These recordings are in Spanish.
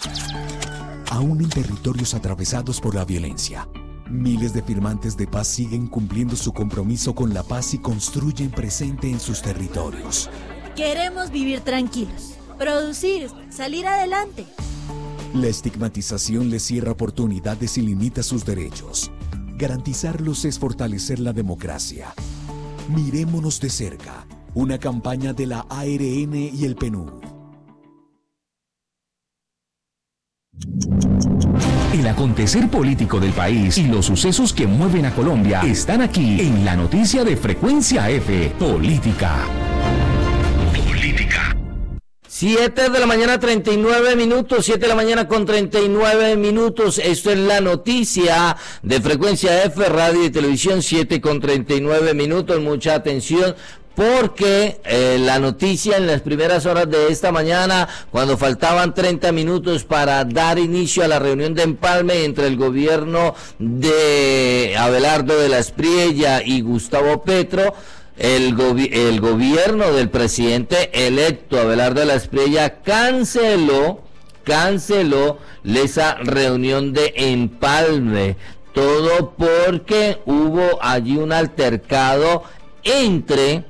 Aún en territorios atravesados por la violencia, miles de firmantes de paz siguen cumpliendo su compromiso con la paz y construyen presente en sus territorios. Queremos vivir tranquilos, producir, salir adelante. La estigmatización les cierra oportunidades y limita sus derechos. Garantizarlos es fortalecer la democracia. Mirémonos de cerca. Una campaña de la ARN y el PNUD. El acontecer político del país y los sucesos que mueven a Colombia están aquí en la noticia de Frecuencia F, Política. 7 de la mañana, 39 minutos, 7 de la mañana con 39 minutos. Esto es la noticia de Frecuencia F, Radio y Televisión, 7 con 39 minutos. Mucha atención, porque la noticia en las primeras horas de esta mañana, cuando faltaban 30 minutos para dar inicio a la reunión de empalme entre el gobierno de Abelardo de la Espriella y Gustavo Petro, el gobierno del presidente electo Abelardo de la Espriella canceló esa reunión de empalme. Todo porque hubo allí un altercado entre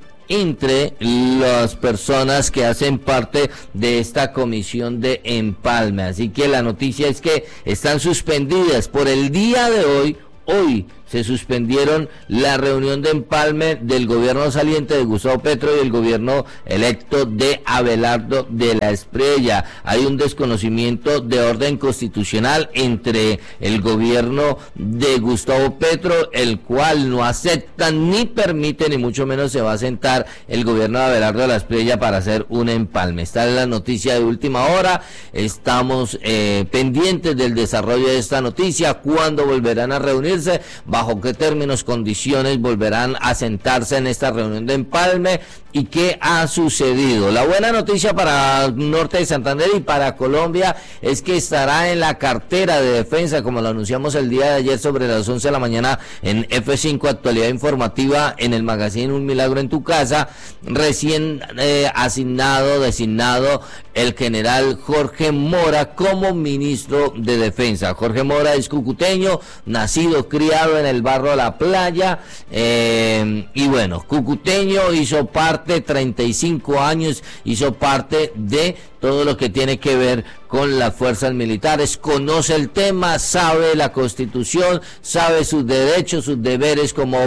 las personas que hacen parte de esta comisión de empalme. Así que la noticia es que están suspendidas por el día de hoy. Hoy se suspendieron la reunión de empalme del gobierno saliente de Gustavo Petro y el gobierno electo de Abelardo de la Espriella. Hay un desconocimiento de orden constitucional entre el gobierno de Gustavo Petro, el cual no acepta ni permite, ni mucho menos se va a sentar el gobierno de Abelardo de la Espriella para hacer un empalme. Esta es la noticia de última hora. Estamos pendientes del desarrollo de esta noticia, cuándo volverán a reunirse, bajo qué términos, condiciones volverán a sentarse en esta reunión de empalme y qué ha sucedido. La buena noticia para Norte de Santander y para Colombia es que estará en la cartera de defensa, como lo anunciamos el día de ayer sobre las 11 de la mañana en F5 Actualidad Informativa, en el magazine Un Milagro en tu Casa, recién designado el general Jorge Mora como ministro de Defensa. Jorge Mora es cucuteño, nacido, criado en el barrio La Playa, y bueno, cucuteño, hizo parte, 35 años, hizo parte de todo lo que tiene que ver con las fuerzas militares, conoce el tema, sabe la Constitución, sabe sus derechos, sus deberes como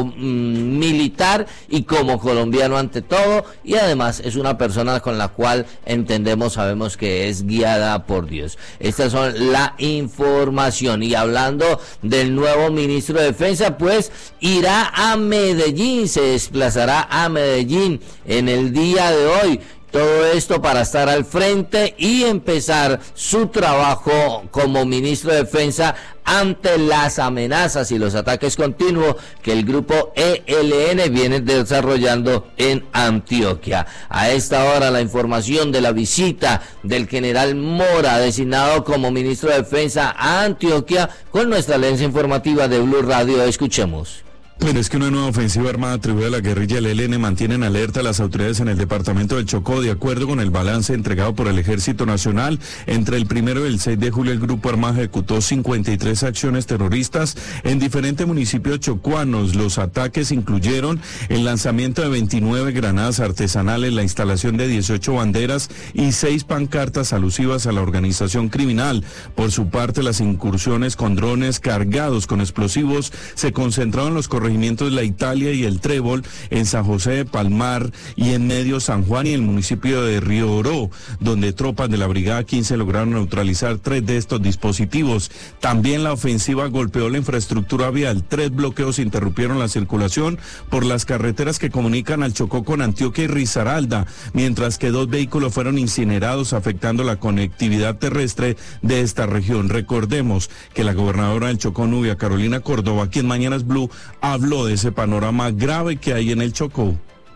militar y como colombiano ante todo, y además es una persona con la cual sabemos que es guiada por Dios. Estas son la información. Y hablando del nuevo ministro de Defensa, pues irá a Medellín, se desplazará a Medellín en el día de hoy. Todo esto para estar al frente y empezar su trabajo como ministro de Defensa ante las amenazas y los ataques continuos que el grupo ELN viene desarrollando en Antioquia. A esta hora, la información de la visita del general Mora, designado como ministro de Defensa a Antioquia, con nuestra alianza informativa de Blue Radio. Escuchemos. Pero es que una nueva ofensiva armada atribuida a la guerrilla del ELN mantiene en alerta a las autoridades en el departamento del Chocó. De acuerdo con el balance entregado por el Ejército Nacional, entre el 1 y el 6 de julio el grupo armado ejecutó 53 acciones terroristas en diferentes municipios chocuanos. Los ataques incluyeron el lanzamiento de 29 granadas artesanales, la instalación de 18 banderas y 6 pancartas alusivas a la organización criminal. Por su parte, las incursiones con drones cargados con explosivos se concentraron en los corregimientos de La Italia y el Trébol, en San José de Palmar y en Medio San Juan y el municipio de Río Oro, donde tropas de la Brigada 15 lograron neutralizar 3 de estos dispositivos. También la ofensiva golpeó la infraestructura vial. 3 bloqueos interrumpieron la circulación por las carreteras que comunican al Chocó con Antioquia y Risaralda, mientras que 2 vehículos fueron incinerados, afectando la conectividad terrestre de esta región. Recordemos que la gobernadora del Chocó, Nubia Carolina Córdoba, aquí en Mañanas Blue, habló de ese panorama grave que hay en el Chocó.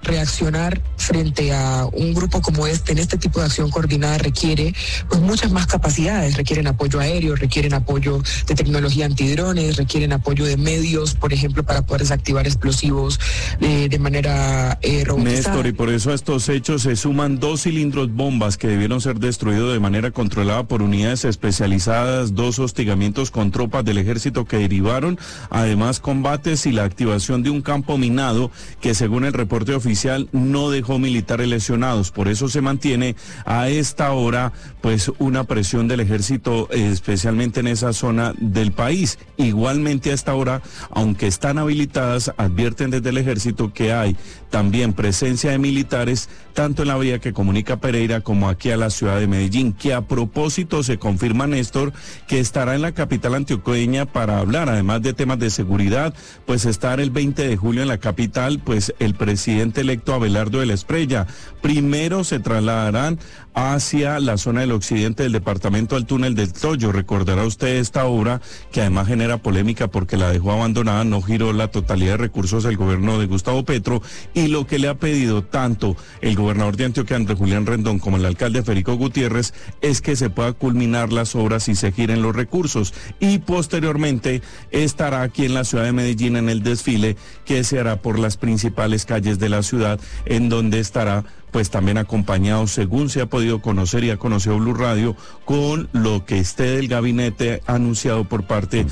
reaccionar frente a un grupo como este, en este tipo de acción coordinada, requiere pues muchas más capacidades, requieren apoyo aéreo, requieren apoyo de tecnología antidrones, requieren apoyo de medios, por ejemplo, para poder desactivar explosivos de manera robotizada. Néstor, y por eso a estos hechos se suman 2 cilindros bombas que debieron ser destruidos de manera controlada por unidades especializadas, 2 hostigamientos con tropas del ejército que derivaron, además combates y la activación de un campo minado que, según el reporte oficial, no dejó militares lesionados. Por eso se mantiene a esta hora pues una presión del ejército, especialmente en esa zona del país. Igualmente a esta hora, aunque están habilitadas, advierten desde el ejército que hay también presencia de militares tanto en la vía que comunica Pereira como aquí a la ciudad de Medellín, que a propósito se confirma, Néstor, que estará en la capital antioqueña para hablar, además de temas de seguridad, pues estar el 20 de julio en la capital, pues el presidente electo Abelardo de la Espriella. Primero se trasladarán hacia la zona del occidente del departamento al túnel del Toyo. Recordará usted esta obra que además genera polémica porque la dejó abandonada, no giró la totalidad de recursos del gobierno de Gustavo Petro, y lo que le ha pedido tanto el gobernador de Antioquia, Andrés Julián Rendón, como el alcalde Federico Gutiérrez, es que se pueda culminar las obras y se giren los recursos. Y posteriormente estará aquí en la ciudad de Medellín en el desfile que se hará por las principales calles de la ciudad, en donde estará pues también acompañado, según se ha podido conocer y ha conocido Blue Radio, con lo que esté del gabinete anunciado por parte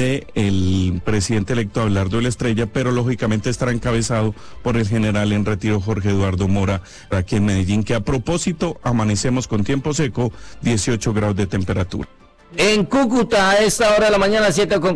del presidente electo Abelardo de la Espriella, pero lógicamente estará encabezado por el general en retiro Jorge Eduardo Mora, aquí en Medellín, que a propósito amanecemos con tiempo seco, 18 grados de temperatura. En Cúcuta, a esta hora de la mañana,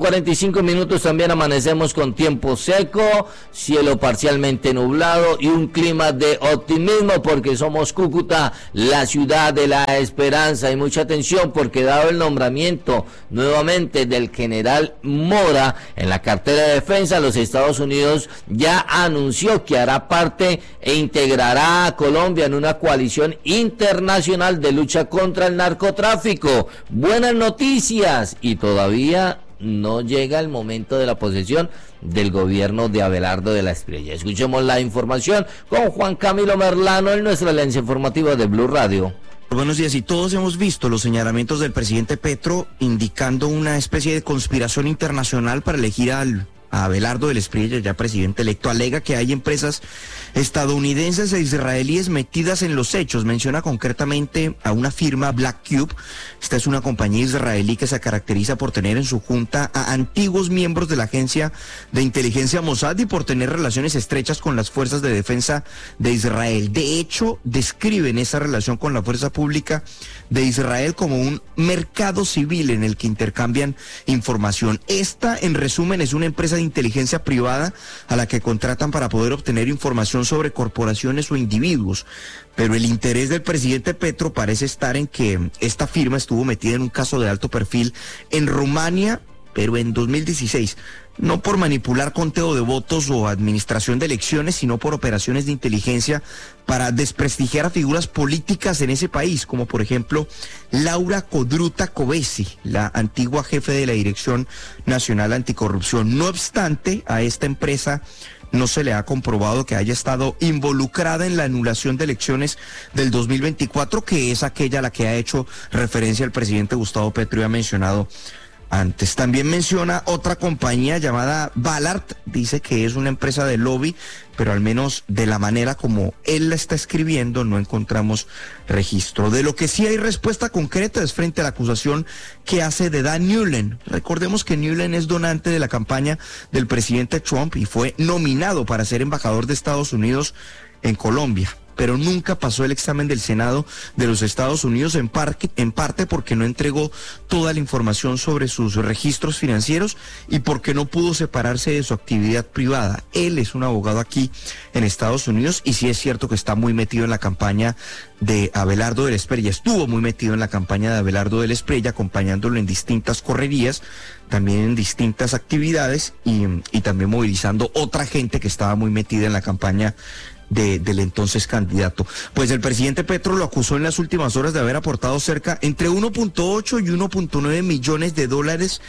7:45, también amanecemos con tiempo seco, cielo parcialmente nublado y un clima de optimismo, porque somos Cúcuta, la ciudad de la esperanza. Y mucha atención, porque dado el nombramiento nuevamente del general Mora en la cartera de defensa, los Estados Unidos ya anunció que hará parte e integrará a Colombia en una coalición internacional de lucha contra el narcotráfico. Buenas noticias, y todavía no llega el momento de la posesión del gobierno de Abelardo de la Espriella. Escuchemos la información con Juan Camilo Merlano en nuestra alianza informativa de Blue Radio. Buenos días, y todos hemos visto los señalamientos del presidente Petro indicando una especie de conspiración internacional para elegir a Abelardo de la Espriella, ya presidente electo. Alega que hay empresas estadounidenses e israelíes metidas en los hechos. Menciona concretamente a una firma, Black Cube. Esta es una compañía israelí que se caracteriza por tener en su junta a antiguos miembros de la agencia de inteligencia Mossad y por tener relaciones estrechas con las fuerzas de defensa de Israel. De hecho, describen esa relación con la fuerza pública de Israel como un mercado civil en el que intercambian información. Esta, en resumen, es una empresa de inteligencia privada a la que contratan para poder obtener información sobre corporaciones o individuos. Pero el interés del presidente Petro parece estar en que esta firma estuvo metida en un caso de alto perfil en Rumania, pero en 2016, no por manipular conteo de votos o administración de elecciones, sino por operaciones de inteligencia para desprestigiar a figuras políticas en ese país, como por ejemplo Laura Codruta Kövesi, la antigua jefe de la Dirección Nacional Anticorrupción. No obstante, a esta empresa no se le ha comprobado que haya estado involucrada en la anulación de elecciones del 2024, que es aquella a la que ha hecho referencia el presidente Gustavo Petro y ha mencionado antes. También menciona otra compañía llamada Ballard, dice que es una empresa de lobby, pero al menos de la manera como él la está escribiendo no encontramos registro. De lo que sí hay respuesta concreta es frente a la acusación que hace de Dan Newland. Recordemos que Newland es donante de la campaña del presidente Trump y fue nominado para ser embajador de Estados Unidos en Colombia, pero nunca pasó el examen del Senado de los Estados Unidos, en parte porque no entregó toda la información sobre sus registros financieros y porque no pudo separarse de su actividad privada. Él es un abogado aquí en Estados Unidos y sí es cierto que está muy metido en la campaña de Abelardo de la Espriella. Estuvo muy metido en la campaña de Abelardo de la Espriella, acompañándolo en distintas correrías, también en distintas actividades y también movilizando otra gente que estaba muy metida en la campaña del entonces candidato. Pues el presidente Petro lo acusó en las últimas horas de haber aportado cerca entre 1.8 y 1.9 millones de dólares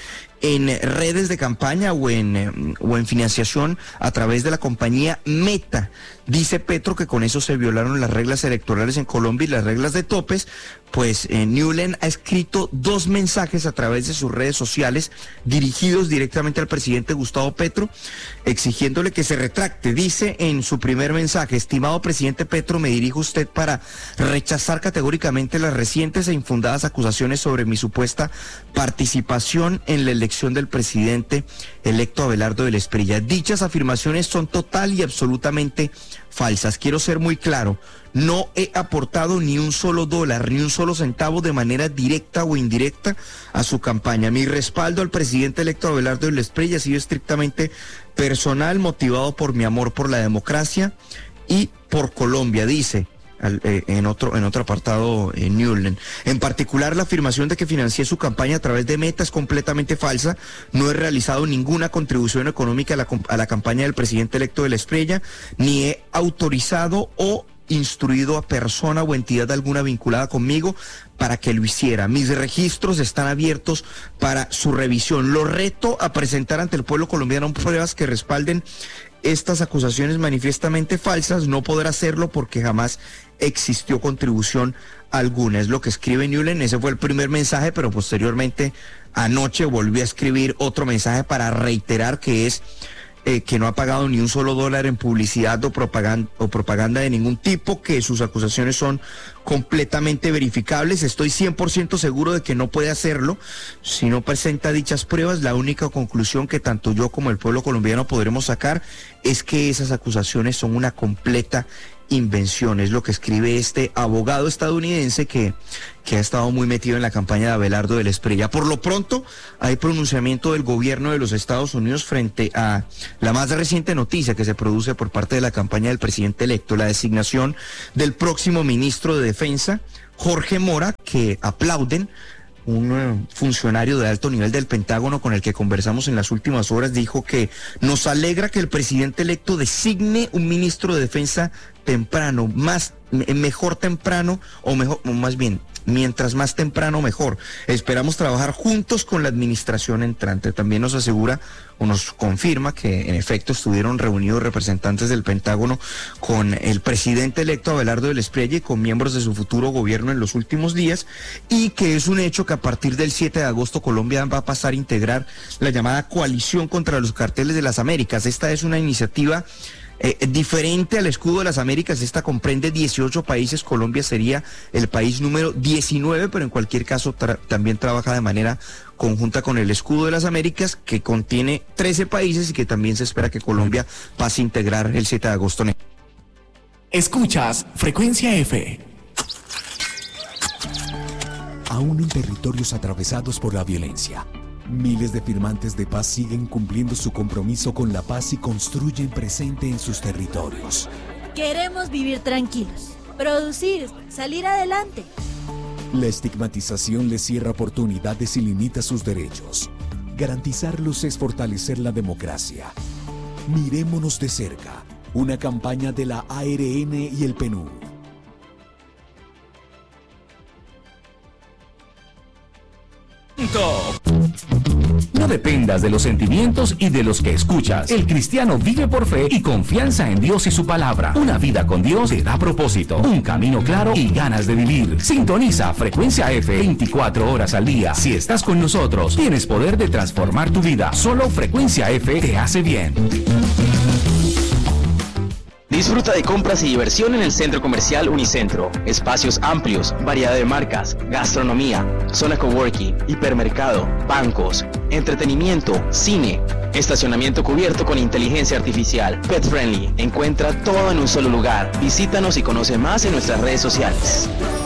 en redes de campaña o en financiación a través de la compañía Meta. Dice Petro que con eso se violaron las reglas electorales en Colombia y las reglas de topes. Pues Newland ha escrito 2 mensajes a través de sus redes sociales dirigidos directamente al presidente Gustavo Petro, exigiéndole que se retracte. Dice en su primer mensaje: estimado presidente Petro, me dirijo a usted para rechazar categóricamente las recientes e infundadas acusaciones sobre mi supuesta participación en la elección del presidente electo Abelardo del Espriella. Dichas afirmaciones son total y absolutamente falsas. Quiero ser muy claro, no he aportado ni un solo dólar, ni un solo centavo de manera directa o indirecta a su campaña. Mi respaldo al presidente electo Abelardo del Espriella ha sido estrictamente personal, motivado por mi amor por la democracia y por Colombia, dice en otro apartado Newland. En particular, la afirmación de que financié su campaña a través de Meta es completamente falsa. No he realizado ninguna contribución económica a la campaña del presidente electo del Espriella, ni he autorizado o instruido a persona o entidad alguna vinculada conmigo para que lo hiciera. Mis registros están abiertos para su revisión. Lo reto a presentar ante el pueblo colombiano pruebas que respalden estas acusaciones manifiestamente falsas. No podrá hacerlo porque jamás existió contribución alguna. Es lo que escribe Newland. Ese fue el primer mensaje, pero posteriormente anoche volvió a escribir otro mensaje para reiterar que es que no ha pagado ni un solo dólar en publicidad o propaganda de ningún tipo, que sus acusaciones son completamente verificables. Estoy 100% seguro de que no puede hacerlo si no presenta dichas pruebas. La única conclusión que tanto yo como el pueblo colombiano podremos sacar es que esas acusaciones son una completa invención. Es lo que escribe este abogado estadounidense que ha estado muy metido en la campaña de Abelardo del Espriella. Por lo pronto, hay pronunciamiento del gobierno de los Estados Unidos frente a la más reciente noticia que se produce por parte de la campaña del presidente electo, la designación del próximo ministro de Defensa, Jorge Mora, que aplauden. Un funcionario de alto nivel del Pentágono con el que conversamos en las últimas horas dijo que nos alegra que el presidente electo designe un ministro de Defensa temprano, mejor temprano, o más bien, mientras más temprano mejor. Esperamos trabajar juntos con la administración entrante. También nos asegura o nos confirma que en efecto estuvieron reunidos representantes del Pentágono con el presidente electo Abelardo del Espriella y con miembros de su futuro gobierno en los últimos días, y que es un hecho que a partir del 7 de agosto Colombia va a pasar a integrar la llamada coalición contra los carteles de las Américas. Esta es una iniciativa diferente al escudo de las Américas. Esta comprende 18 países, Colombia sería el país número 19, pero en cualquier caso también trabaja de manera conjunta con el escudo de las Américas, que contiene 13 países y que también se espera que Colombia pase a integrar el 7 de agosto. Escuchas Frecuencia F. Aún en territorios atravesados por la violencia, miles de firmantes de paz siguen cumpliendo su compromiso con la paz y construyen presente en sus territorios. Queremos vivir tranquilos, producir, salir adelante. La estigmatización les cierra oportunidades y limita sus derechos. Garantizarlos es fortalecer la democracia. Mirémonos de cerca, una campaña de la ARN y el PNUD. No dependas de los sentimientos y de los que escuchas. El cristiano vive por fe y confianza en Dios y su palabra. Una vida con Dios te da propósito, un camino claro y ganas de vivir. Sintoniza Frecuencia F 24 horas al día. Si estás con nosotros, tienes poder de transformar tu vida. Solo Frecuencia F te hace bien. Disfruta de compras y diversión en el Centro Comercial Unicentro. Espacios amplios, variedad de marcas, gastronomía, zona coworking, hipermercado, bancos, entretenimiento, cine, estacionamiento cubierto con inteligencia artificial, pet friendly. Encuentra todo en un solo lugar. Visítanos y conoce más en nuestras redes sociales.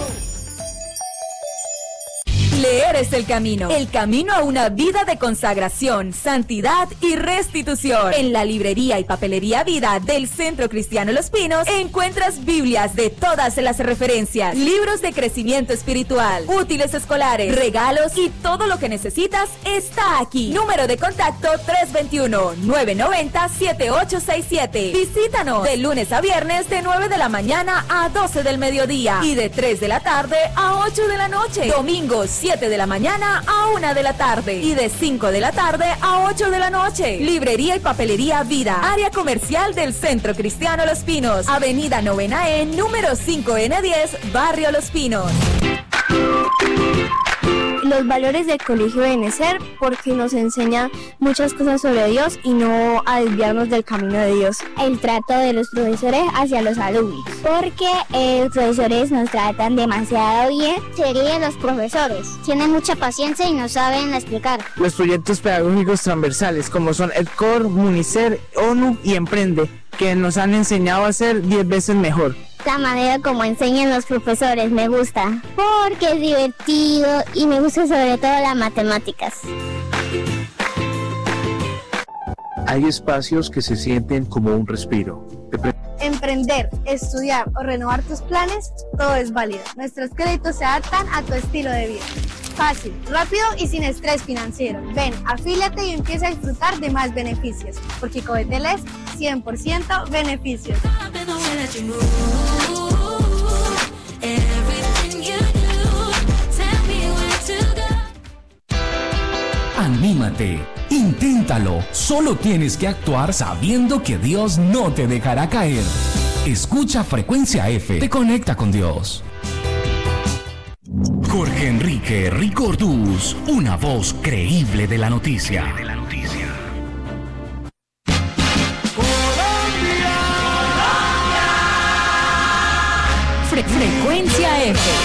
Leer es el camino a una vida de consagración, santidad y restitución. En la librería y papelería Vida del Centro Cristiano Los Pinos encuentras Biblias de todas las referencias, libros de crecimiento espiritual, útiles escolares, regalos y todo lo que necesitas está aquí. Número de contacto 321-990-7867. Visítanos de lunes a viernes de 9 de la mañana a 12 del mediodía y de 3 de la tarde a 8 de la noche. Domingos 7 de la mañana a 1 de la tarde y de 5 de la tarde a 8 de la noche. Librería y papelería Vida, área comercial del Centro Cristiano Los Pinos, Avenida 9E, número 5N10, Barrio Los Pinos. Los valores del colegio deben ser porque nos enseña muchas cosas sobre Dios y no a desviarnos del camino de Dios. El trato de los profesores hacia los alumnos, porque los profesores nos tratan demasiado bien. Serían los profesores, tienen mucha paciencia y nos saben explicar. Los proyectos pedagógicos transversales como son EdCor, Municer, ONU y Emprende, que nos han enseñado a ser 10 veces mejor. La manera como enseñan los profesores me gusta, porque es divertido y me gusta sobre todo las matemáticas. Hay espacios que se sienten como un respiro. Emprender, estudiar o renovar tus planes, todo es válido. Nuestros créditos se adaptan a tu estilo de vida. Fácil, rápido y sin estrés financiero. Ven, afíliate y empieza a disfrutar de más beneficios, porque Codetel es 100% beneficios. Anímate, inténtalo. Solo tienes que actuar sabiendo que Dios no te dejará caer. Escucha Frecuencia F, te conecta con Dios. Jorge Enrique Ricordús, una voz creíble de la noticia. Frecuencia F.